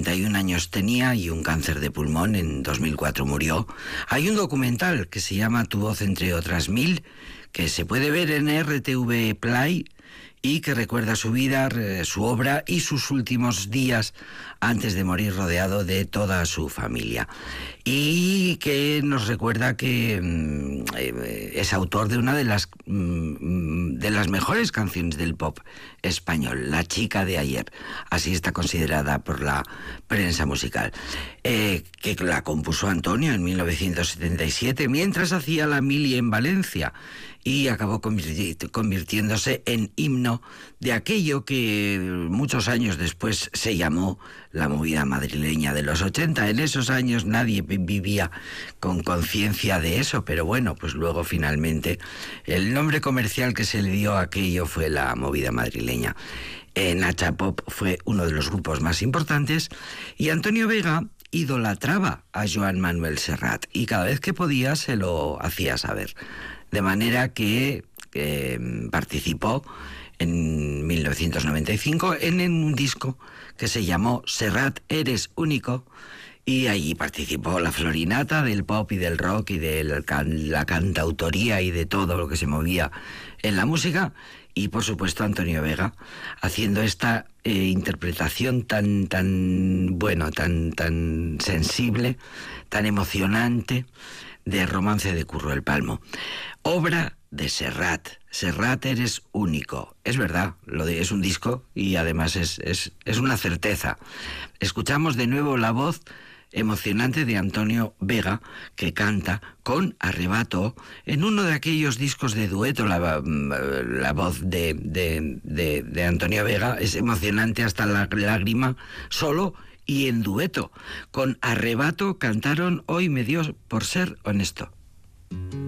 71 años tenía y un cáncer de pulmón. En 2004 murió. Hay un documental que se llama Tu voz entre otras mil, que se puede ver en RTV Play y que recuerda su vida, su obra y sus últimos días antes de morir, rodeado de toda su familia. Y que nos recuerda que es autor de una de las mejores canciones del pop español, La chica de ayer. Así está considerada por la prensa musical. Que la compuso Antonio en 1977, mientras hacía la mili en Valencia, y acabó convirtiéndose en himno de aquello que muchos años después se llamó la movida madrileña de los 80. En esos años nadie vivía con conciencia de eso, pero bueno, pues luego finalmente el nombre comercial que se le dio a aquello fue la movida madrileña. Nacha Pop fue uno de los grupos más importantes y Antonio Vega idolatraba a Joan Manuel Serrat y cada vez que podía se lo hacía saber. De manera que participó en 1995 en un disco que se llamó Serrat, eres único, y allí participó la florinata del pop y del rock y de la cantautoría y de todo lo que se movía en la música, y por supuesto Antonio Vega haciendo esta interpretación tan sensible, tan emocionante de Romance de Curro el Palmo. Obra de Serrat. Serrat, eres único. Es verdad, es un disco y además es una certeza. Escuchamos de nuevo la voz emocionante de Antonio Vega, que canta con arrebato en uno de aquellos discos de dueto. La voz de Antonio Vega es emocionante hasta la lágrima, solo y en dueto. Con arrebato cantaron Hoy me dio por ser honesto.